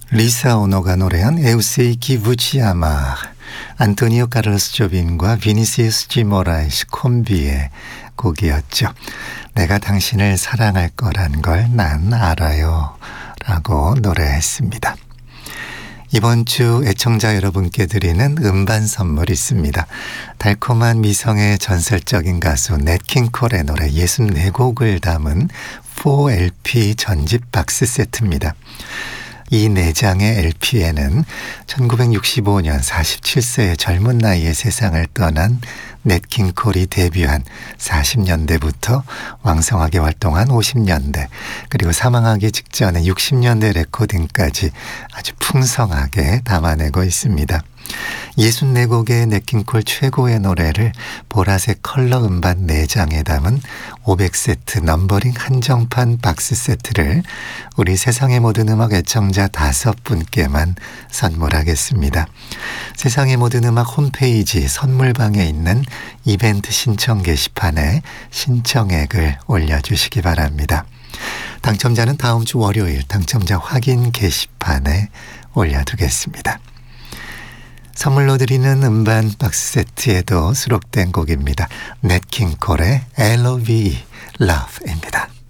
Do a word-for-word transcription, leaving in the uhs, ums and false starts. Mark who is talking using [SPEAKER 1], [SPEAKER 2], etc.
[SPEAKER 1] 리사 오노가 노래한 에우세이 기부치아마, 안토니오 카를로스 조빈과 비니시우스 지 모라이스 콤비의 곡이었죠. 내가 당신을 사랑할 거란 걸 난 알아요 라고 노래했습니다. 이번 주 애청자 여러분께 드리는 음반 선물 있습니다. 달콤한 미성의 전설적인 가수 넷 킹 콜의 노래 예순네 곡을 담은 사 엘피 전집 박스 세트입니다. 이 네 장의 엘피에는 천구백육십오 년 마흔일곱 세의 젊은 나이에 세상을 떠난 넷 킹 콜이 데뷔한 사십 년대부터 왕성하게 활동한 오십 년대, 그리고 사망하기 직전의 육십 년대 레코딩까지 아주 풍성하게 담아내고 있습니다. 예순네 곡의 넷 킹 콜 최고의 노래를 보라색 컬러 음반 네 장에 담은 오백 세트 넘버링 한정판 박스 세트를 우리 세상의 모든 음악 애청자 다섯 분께만 선물하겠습니다. 세상의 모든 음악 홈페이지 선물방에 있는 이벤트 신청 게시판에 신청액을 올려주시기 바랍니다. 당첨자는 다음 주 월요일 당첨자 확인 게시판에 올려두겠습니다. 선물로 드리는 음반 박스 세트에도 수록된 곡입니다. 넷 킹 콜의 엘 오 브이, Love입니다.